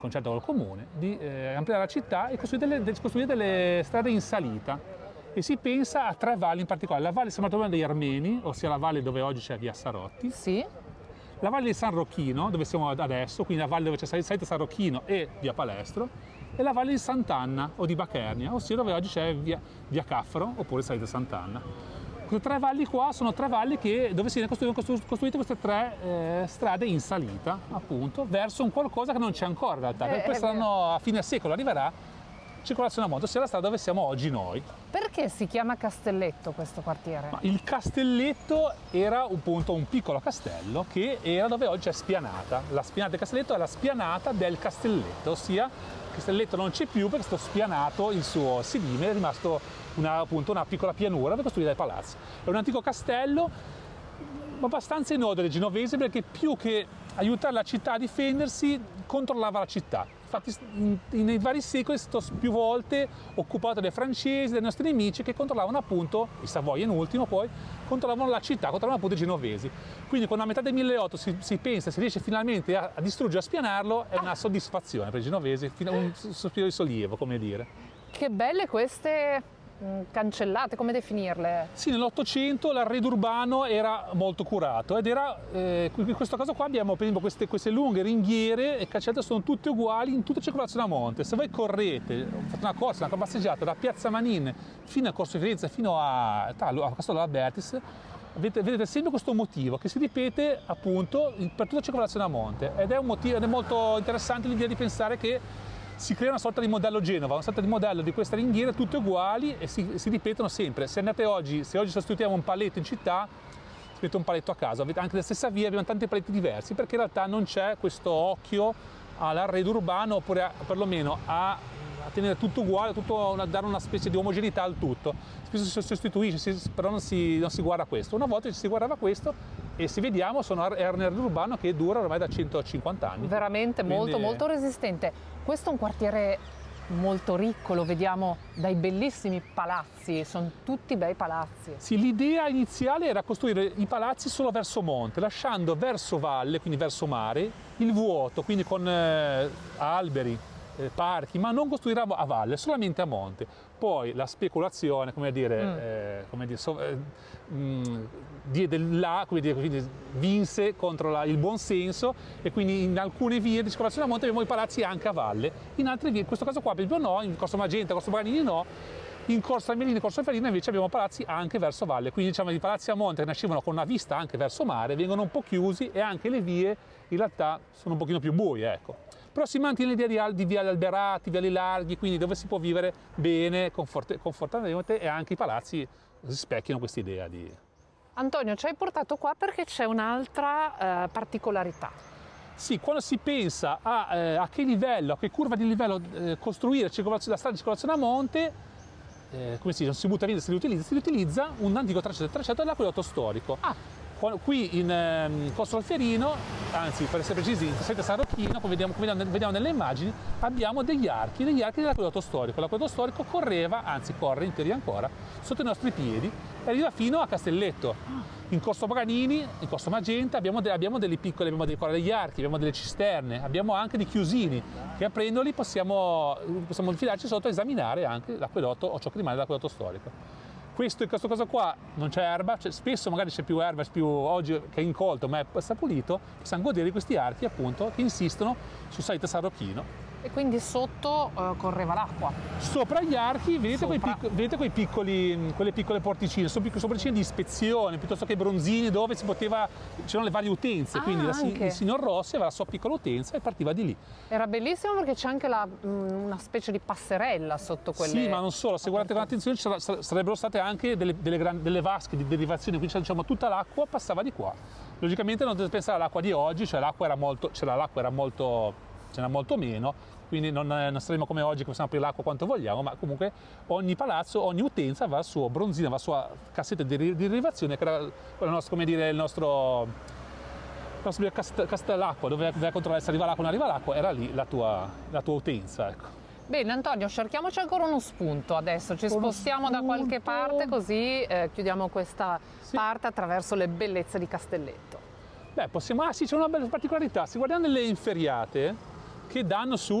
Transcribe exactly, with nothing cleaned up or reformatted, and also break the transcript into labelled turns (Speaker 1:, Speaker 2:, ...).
Speaker 1: concerto col comune, di eh, ampliare la città e costruire delle, de, costruire delle strade in salita. E si pensa a tre valli in particolare: la valle San Bartolomeo degli Armeni, ossia la valle dove oggi c'è via Sarotti,
Speaker 2: Sì.
Speaker 1: la valle di San Rocchino, dove siamo adesso, quindi la valle dove c'è salita San Rocchino e via Palestro, e la valle di Sant'Anna o di Bachernia, ossia dove oggi c'è via, via Caffaro oppure salita Sant'Anna. Queste tre valli qua sono tre valli che, dove si sono costruite queste tre eh, strade in salita, appunto, verso un qualcosa che non c'è ancora in realtà,
Speaker 2: Eh,
Speaker 1: perché
Speaker 2: è
Speaker 1: quest'anno a fine secolo arriverà circolazione a moto, ossia la strada dove siamo oggi noi.
Speaker 2: Perché si chiama Castelletto questo quartiere?
Speaker 1: Ma il Castelletto era appunto un piccolo castello che era dove oggi è Spianata. La Spianata del Castelletto è la spianata del Castelletto, ossia il Castelletto non c'è più perché è stato spianato il suo sedime, è rimasto una, appunto una piccola pianura dove costruire dei palazzi. È un antico castello abbastanza inodore genovese, perché più che aiutare la città a difendersi controllava la città. Infatti in, in, nei vari secoli è stato più volte occupato dai francesi, dai nostri nemici, che controllavano appunto, i Savoia in ultimo poi, controllavano la città, controllavano appunto i genovesi. Quindi quando a metà del milleottocento si, si pensa, si riesce finalmente a, a distruggere, a spianarlo, è una soddisfazione per i genovesi, un sospiro di sollievo, come dire.
Speaker 2: Che belle queste mh, cancellate, come definirle?
Speaker 1: Sì, nell'Ottocento l'arredo urbano era molto curato ed era, eh, in questo caso qua abbiamo per esempio queste, queste lunghe ringhiere e cancellate sono tutte uguali in tutta circolazione a monte. Se voi correte, fate una corsa, una passeggiata da Piazza Manin fino a Corso Firenze, fino a, a Castello Albertis, vedete, vedete sempre questo motivo che si ripete appunto per tutta circolazione a monte, ed è un motivo, ed è molto interessante l'idea di pensare che si crea una sorta di modello Genova, una sorta di modello di queste ringhiere tutte uguali e si, si ripetono sempre. Se andate oggi, se oggi sostituiamo un paletto in città, si mette un paletto a caso, avete anche la stessa via, abbiamo tanti paletti diversi, perché in realtà non c'è questo occhio all'arredo urbano, oppure a, perlomeno a, a tenere tutto uguale, tutto, a dare una specie di omogeneità al tutto. Spesso si sostituisce, si, però non si, non si guarda questo. Una volta si guardava questo e se vediamo sono è un arredo urbano che dura ormai da centocinquanta anni.
Speaker 2: Veramente
Speaker 1: Quindi
Speaker 2: molto molto resistente. Questo è un quartiere molto ricco, lo vediamo dai bellissimi palazzi, sono tutti bei palazzi.
Speaker 1: Sì, l'idea iniziale era costruire i palazzi solo verso monte, lasciando verso valle, quindi verso mare, il vuoto, quindi con eh, alberi, eh, parchi, ma non costruire a valle, solamente a monte. Poi la speculazione, come dire, mm. eh, come dire so, eh, mh, diede là, come dire, quindi vinse contro la, il buon senso, e quindi in alcune vie di circolazione a monte abbiamo i palazzi anche a valle, in altre vie, in questo caso qua per esempio no, in Corso Magenta, Corso Paganini no, in Corso Armelini e Corso Ferina invece abbiamo palazzi anche verso valle, quindi diciamo i palazzi a monte che nascevano con una vista anche verso mare vengono un po' chiusi e anche le vie in realtà sono un pochino più buie, ecco. Però si mantiene l'idea di, di viali alberati, viali larghi, quindi dove si può vivere bene, confort- confortabilmente, e anche i palazzi rispecchiano questa idea di...
Speaker 2: Antonio, ci hai portato qua perché c'è un'altra eh, particolarità.
Speaker 1: Sì, quando si pensa a, eh, a che livello, a che curva di livello eh, costruire la strada di circolazione a monte, eh, come si dice, non si butta via, si riutilizza, si riutilizza un antico tracciato, il tracciato dell'acquedotto storico.
Speaker 2: Ah.
Speaker 1: Qui in eh, Corso Alferino, anzi per essere precisi in Casetta San Rocchino, come vediamo, come vediamo nelle immagini, abbiamo degli archi, degli archi dell'acquedotto storico. L'acquedotto storico correva, anzi corre in teoria ancora, sotto i nostri piedi e arriva fino a Castelletto. In Corso Paganini, in Corso Magenta abbiamo, de- abbiamo delle piccole, abbiamo dei, degli archi, abbiamo delle cisterne, abbiamo anche dei chiusini che aprendoli possiamo, possiamo infilarci sotto e esaminare anche l'acquedotto o ciò che rimane dell'acquedotto storico. Questo, in questo caso qua non c'è erba, cioè, spesso magari c'è più erba, più oggi che è incolto, ma è, sta pulito, possiamo godere di questi archi appunto che insistono su salita San Rocchino.
Speaker 2: E quindi sotto uh, correva l'acqua.
Speaker 1: Sopra gli archi vedete, quei,
Speaker 2: Sopra.
Speaker 1: pic- vedete quei piccoli, quelle piccole porticine, sono piccole porticine di ispezione, piuttosto che bronzini dove si poteva, c'erano le varie utenze,
Speaker 2: Ah,
Speaker 1: quindi la,
Speaker 2: anche.
Speaker 1: il signor Rossi aveva la sua piccola utenza e partiva di lì.
Speaker 2: Era bellissimo perché c'è anche la, mh, una specie di passerella sotto quelle...
Speaker 1: Sì, ma non solo, se guardate con attenzione ci sar- sarebbero state anche delle, delle, gran- delle vasche di derivazione, quindi diciamo tutta l'acqua passava di qua. Logicamente non dovete pensare all'acqua di oggi, cioè l'acqua era molto, c'era l'acqua era molto, c'era molto meno, quindi non, non saremo come oggi che possiamo aprire l'acqua quanto vogliamo, ma comunque ogni palazzo, ogni utenza aveva il suo bronzino, aveva la sua cassetta di, di derivazione, che era il nostro, come dire, il nostro, il nostro cast- castellacqua, dove doveva controllare se arriva l'acqua o non arriva l'acqua, era lì la tua, la tua utenza, ecco.
Speaker 2: Bene Antonio, cerchiamoci ancora uno spunto adesso, ci
Speaker 1: Uno
Speaker 2: spostiamo da qualche
Speaker 1: spunto.
Speaker 2: parte così eh, chiudiamo questa
Speaker 1: Sì.
Speaker 2: parte attraverso le bellezze di Castelletto.
Speaker 1: Beh, possiamo, ah sì, c'è una bella particolarità, se guardiamo nelle inferriate, che danno su